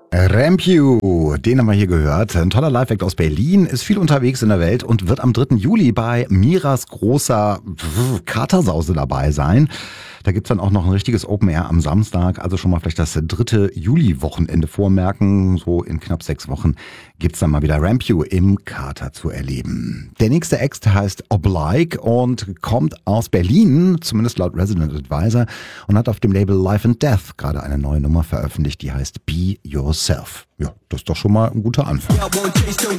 Rampew, den haben wir hier gehört. Ein toller Live-Act aus Berlin, ist viel unterwegs in der Welt und wird am 3. Juli bei Miras großer Katersause dabei sein. Da gibt's dann auch noch ein richtiges Open Air am Samstag, also schon mal vielleicht das 3. Juli-Wochenende vormerken. So in knapp 6 Wochen gibt's dann mal wieder Rampew im Kater zu erleben. Der nächste Act heißt Oblige und kommt aus Berlin, zumindest laut Resident Advisor, und hat auf dem Label Life and Death gerade eine neue Nummer veröffentlicht, die heißt Be Yourself. Ja, das ist doch schon mal ein guter Anfang.